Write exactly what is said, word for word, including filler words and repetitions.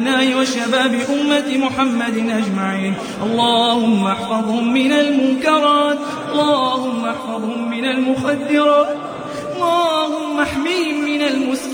وشباب أمة محمد أجمعين. اللهم احفظهم من المنكرات، اللهم احفظهم من المخدرات، اللهم احميهم من المسكرات.